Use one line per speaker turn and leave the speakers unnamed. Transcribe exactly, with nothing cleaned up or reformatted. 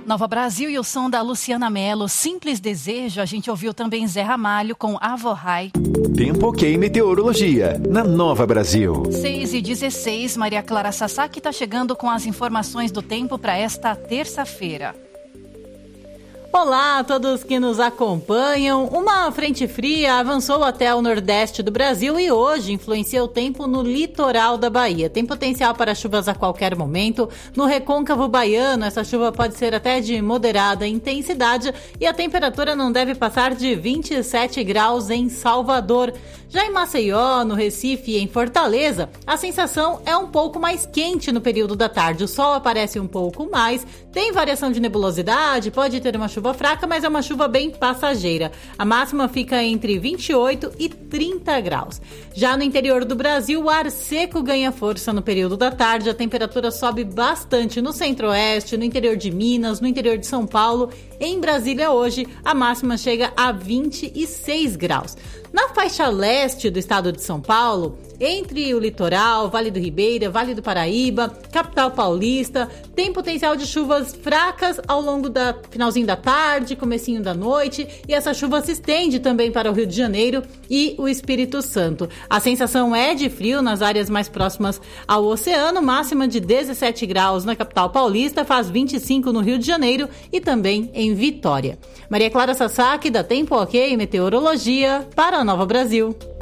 Nova Brasil e o som da Luciana Mello, Simples Desejo. A gente ouviu também Zé Ramalho com Avohai.
Tempo Ok Meteorologia, na Nova Brasil.
seis e dezesseis, Maria Clara Sasaki está chegando com as informações do tempo para esta terça-feira.
Olá a todos que nos acompanham. Uma frente fria avançou até o nordeste do Brasil e hoje influencia o tempo no litoral da Bahia. Tem potencial para chuvas a qualquer momento. No recôncavo baiano, essa chuva pode ser até de moderada intensidade e a temperatura não deve passar de vinte e sete graus em Salvador. Já em Maceió, no Recife e em Fortaleza, a sensação é um pouco mais quente no período da tarde. O sol aparece um pouco mais, tem variação de nebulosidade, pode ter uma chuva fraca, mas é uma chuva bem passageira. A máxima fica entre vinte e oito e trinta graus. Já no interior do Brasil, o ar seco ganha força no período da tarde. A temperatura sobe bastante no centro-oeste, no interior de Minas, no interior de São Paulo. Em Brasília hoje, a máxima chega a vinte e seis graus. Na faixa leste do estado de São Paulo, entre o litoral, Vale do Ribeira, Vale do Paraíba, capital paulista, tem potencial de chuvas fracas ao longo da finalzinho da tarde, comecinho da noite, e essa chuva se estende também para o Rio de Janeiro e o Espírito Santo. A sensação é de frio nas áreas mais próximas ao oceano, máxima de dezessete graus na capital paulista, faz vinte e cinco no Rio de Janeiro e também em Vitória. Maria Clara Sasaki, da Tempo Ok Meteorologia, para a Nova Brasil.